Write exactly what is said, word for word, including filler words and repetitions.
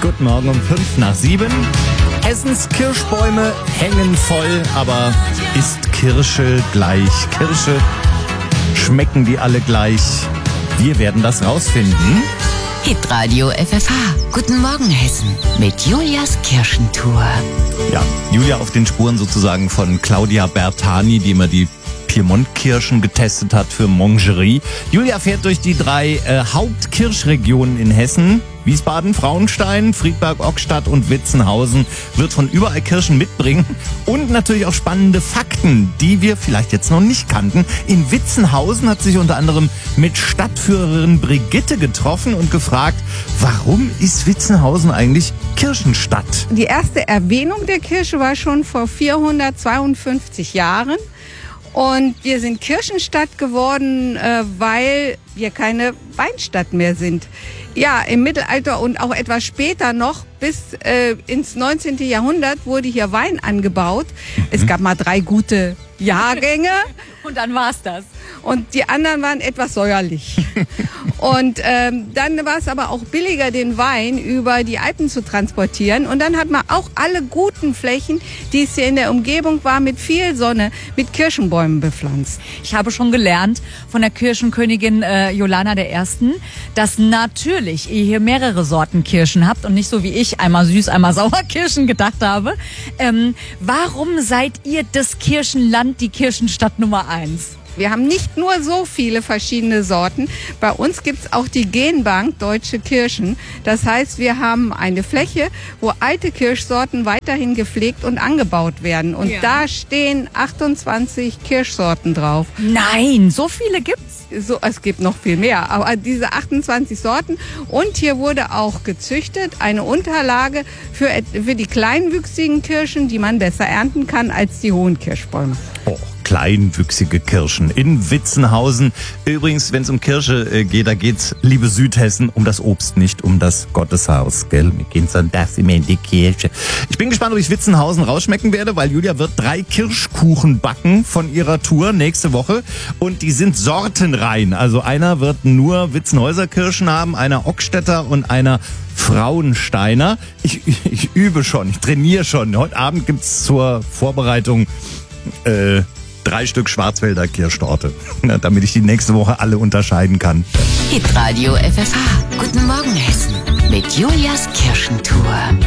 Guten Morgen um fünf nach sieben. Hessens Kirschbäume hängen voll, aber ist Kirsche gleich Kirsche? Schmecken die alle gleich? Wir werden das rausfinden. Hitradio F F H. Guten Morgen Hessen mit Julias Kirschentour. Ja, Julia auf den Spuren sozusagen von Claudia Bertani, die immer die Piemont-Kirschen getestet hat für Mangerie. Julia fährt durch die drei äh, Hauptkirschregionen in Hessen. Wiesbaden, Frauenstein, Friedberg, Ockstadt und Witzenhausen, wird von überall Kirschen mitbringen und natürlich auch spannende Fakten, die wir vielleicht jetzt noch nicht kannten. In Witzenhausen hat sich unter anderem mit Stadtführerin Brigitte getroffen und gefragt, warum ist Witzenhausen eigentlich Kirschenstadt? Die erste Erwähnung der Kirsche war schon vor vierhundertzweiundfünfzig Jahren. Und wir sind Kirschenstadt geworden, äh, weil wir keine Weinstadt mehr sind. Ja, im Mittelalter und auch etwas später noch, bis äh, ins neunzehnten Jahrhundert wurde hier Wein angebaut. Mhm. Es gab mal drei gute Jahrgänge. Und dann war's das. Und die anderen waren etwas säuerlich. Und ähm, dann war es aber auch billiger, den Wein über die Alpen zu transportieren. Und dann hat man auch alle guten Flächen, die es hier in der Umgebung war, mit viel Sonne, mit Kirschenbäumen bepflanzt. Ich habe schon gelernt von der Kirschenkönigin äh, Jolana der Ersten, dass natürlich ihr hier mehrere Sorten Kirschen habt und nicht so wie ich einmal süß, einmal sauer Kirschen gedacht habe. Ähm, warum seid ihr das Kirschenland, die Kirschenstadt Nummer eins? Wir haben nicht nur so viele verschiedene Sorten. Bei uns gibt's auch die Genbank Deutsche Kirschen. Das heißt, wir haben eine Fläche, wo alte Kirschsorten weiterhin gepflegt und angebaut werden. Und ja. Da stehen achtundzwanzig Kirschsorten drauf. Nein, so viele gibt's? So, es gibt noch viel mehr, aber diese achtundzwanzig Sorten. Und hier wurde auch gezüchtet eine Unterlage für, für die kleinwüchsigen Kirschen, die man besser ernten kann als die hohen Kirschbäume. Oh. Kleinwüchsige Kirschen in Witzenhausen. Übrigens, wenn es um Kirsche äh, geht, da geht's, liebe Südhessen, um das Obst, nicht um das Gotteshaus, gell? Wir gehen sonntags immer in die Kirche. Ich bin gespannt, ob ich Witzenhausen rausschmecken werde, weil Julia wird drei Kirschkuchen backen von ihrer Tour nächste Woche und die sind sortenrein. Also einer wird nur Witzenhäuser Kirschen haben, einer Ockstädter und einer Frauensteiner. Ich, ich, ich übe schon, ich trainiere schon. Heute Abend gibt's zur Vorbereitung äh, drei Stück Schwarzwälder Kirschtorte, damit ich die nächste Woche alle unterscheiden kann. Hitradio F F H. Guten Morgen Hessen mit Julias Kirschentour.